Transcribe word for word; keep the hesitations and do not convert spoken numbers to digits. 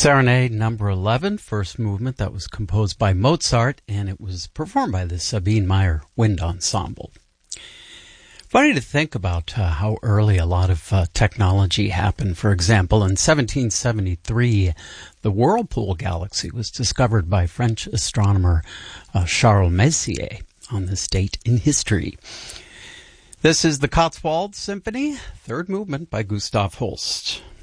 Serenade number eleven, first movement, that was composed by Mozart, and it was performed by the Sabine Meyer Wind Ensemble. Funny to think about uh, how early a lot of uh, technology happened. For example, in seventeen seventy-three, the Whirlpool galaxy was discovered by French astronomer uh, Charles Messier on this date in history. This is the Cotswold Symphony, third movement by Gustav Holst.